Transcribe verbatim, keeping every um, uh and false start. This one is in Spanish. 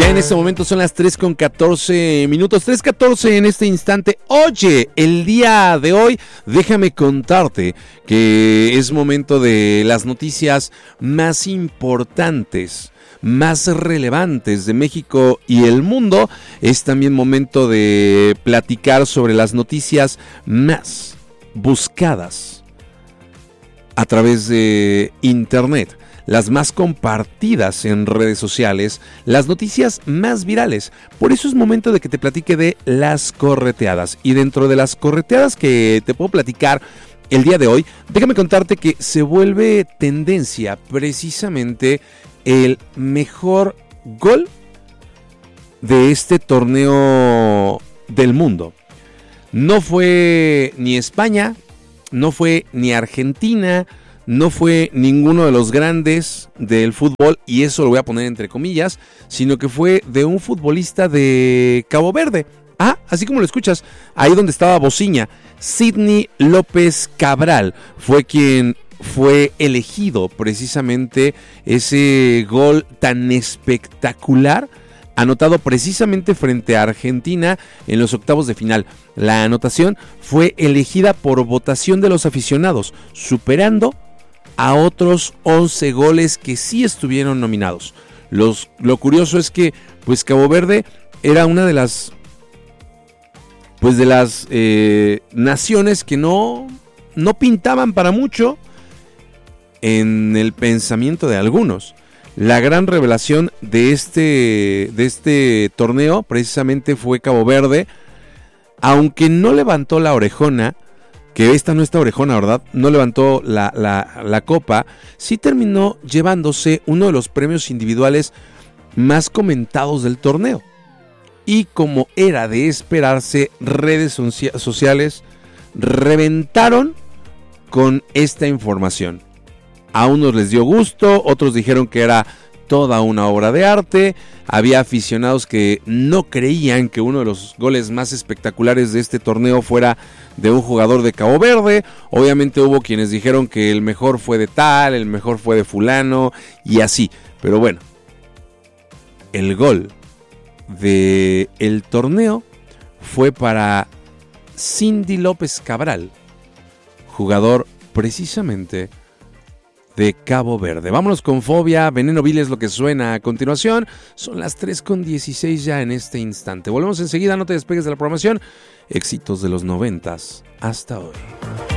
Ya en este momento son las tres con catorce minutos, tres catorce en este instante. Oye, el día de hoy, déjame contarte que es momento de las noticias más importantes, más relevantes de México y el mundo. Es también momento de platicar sobre las noticias más buscadas a través de internet, las más compartidas en redes sociales, las noticias más virales. Por eso es momento de que te platique de las correteadas. Y dentro de las correteadas que te puedo platicar el día de hoy, déjame contarte que se vuelve tendencia precisamente el mejor gol de este torneo del mundo. No fue ni España, no fue ni Argentina, no fue ninguno de los grandes del fútbol, y eso lo voy a poner entre comillas, sino que fue de un futbolista de Cabo Verde. Ah, así como lo escuchas, ahí donde estaba Bociña, Sidney López Cabral fue quien fue elegido precisamente ese gol tan espectacular, anotado precisamente frente a Argentina en los octavos de final. La anotación fue elegida por votación de los aficionados, superando a otros once goles que sí estuvieron nominados. Los, lo curioso es que pues Cabo Verde era una de las pues de las eh, naciones que no, no pintaban para mucho en el pensamiento de algunos. La gran revelación de este, de este torneo precisamente fue Cabo Verde, aunque no levantó la orejona, que esta no está orejona, ¿verdad? No levantó la, la, la copa, sí terminó llevándose uno de los premios individuales más comentados del torneo. Y como era de esperarse, redes sociales reventaron con esta información. A unos les dio gusto, otros dijeron que era toda una obra de arte. Había aficionados que no creían que uno de los goles más espectaculares de este torneo fuera de un jugador de Cabo Verde. Obviamente hubo quienes dijeron que el mejor fue de tal, el mejor fue de fulano y así. Pero bueno, el gol del torneo fue para Sidney López Cabral, jugador precisamente de Cabo Verde. Vámonos con Fobia, Veneno Vil es lo que suena a continuación. Son las tres con dieciséis ya en este instante. Volvemos enseguida, no te despegues de la programación. Éxitos de los noventas hasta hoy.